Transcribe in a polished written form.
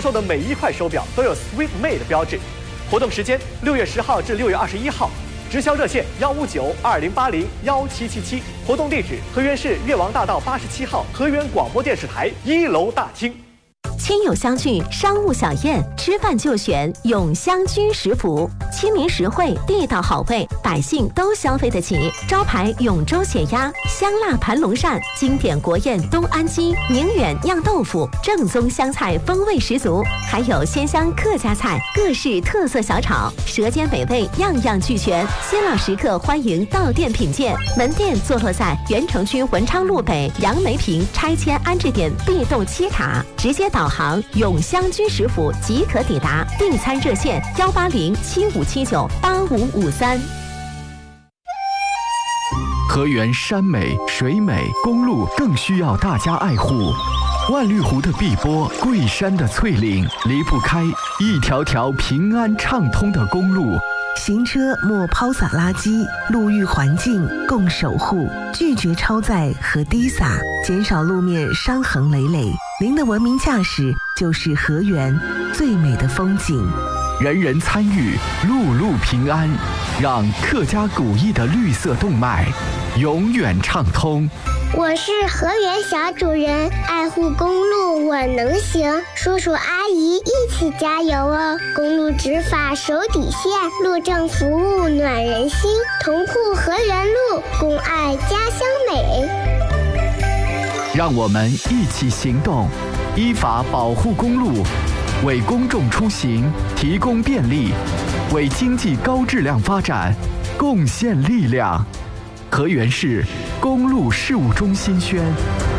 售的每一块手表都有 Sweet May 的标志。活动时间6月10号至6月21号，直销热线159-2080-1777，活动地址河源市越王大道87号河源广播电视台1楼大厅。 亲友相聚，商务小宴，吃饭就选永香居食府，亲民实惠，地道好味，百姓都消费得起。招牌永州血鸭、香辣盘龙鳝，经典国宴东安鸡、宁远酿豆腐，正宗湘菜风味十足，还有鲜香客家菜、各式特色小炒，舌尖美味，样样俱全。新老食客欢迎到店品鉴。门店坐落在原城区文昌路北杨梅坪拆迁安置点 B 栋7卡，直接导航永香居食府即可抵达。订餐热线18075798553。 河源山美水美，公路更需要大家爱护。万绿湖的碧波，桂山的翠岭，离不开一条条平安畅通的公路。 行车莫抛洒垃圾，路域环境共守护，拒绝超载和滴洒，减少路面伤痕累累。您的文明驾驶就是河源最美的风景。 人人参与，路路平安，让客家古意的绿色动脉永远畅通。 我是河源小主人，爱护公路我能行，叔叔阿姨一起加油哦！公路执法手底线，路政服务暖人心，同护河源路，共爱家乡美。 让我们一起行动，依法保护公路，为公众出行提供便利，为经济高质量发展贡献力量。河源市公路事务中心宣。